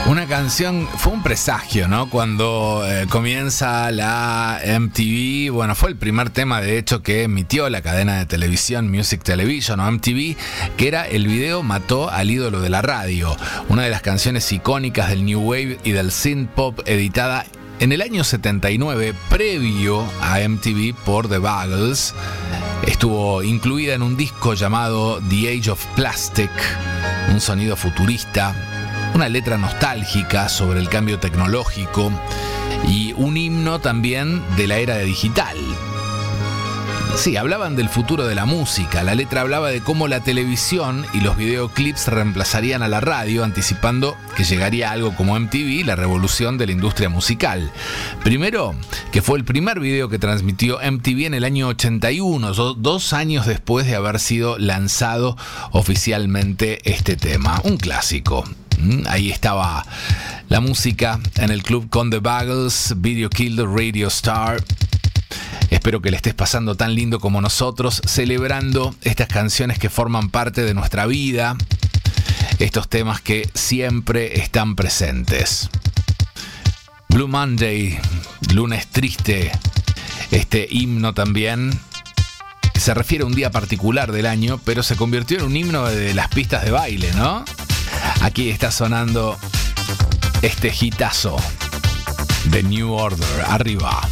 Una canción, fue un presagio, ¿no? Cuando comienza la MTV, bueno, fue el primer tema de hecho que emitió la cadena de televisión Music Television o MTV, que era El video mató al ídolo de la radio, una de las canciones icónicas del New Wave y del synth pop, editada en el año 79, previo a MTV por The Buggles. Estuvo incluida en un disco llamado The Age of Plastic, un sonido futurista, una letra nostálgica sobre el cambio tecnológico y un himno también de la era digital. Sí, hablaban del futuro de la música. La letra hablaba de cómo la televisión y los videoclips reemplazarían a la radio, anticipando que llegaría algo como MTV, la revolución de la industria musical. Primero, que fue el primer video que transmitió MTV en el año 81, 2 años después de haber sido lanzado oficialmente este tema. Un clásico. Ahí estaba la música en el club con The Buggles, Video Killed the Radio Star. Espero que le estés pasando tan lindo como nosotros, celebrando estas canciones que forman parte de nuestra vida, estos temas que siempre están presentes. Blue Monday, lunes triste, este himno también se refiere a un día particular del año, pero se convirtió en un himno de las pistas de baile, ¿no? Aquí está sonando este hitazo de New Order. Arriba.